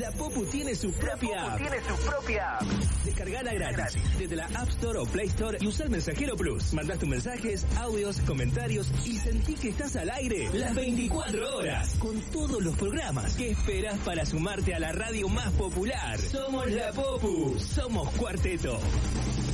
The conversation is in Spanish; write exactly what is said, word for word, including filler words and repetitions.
La Popu tiene su propia app. tiene su propia app. Descargala gratis desde la App Store o Play Store y usa el Mensajero Plus. Mandás tus mensajes, audios, comentarios y sentí que estás al aire las veinticuatro horas con todos los programas. ¿Qué esperas para sumarte a la radio más popular? Somos La Popu, somos Cuarteto.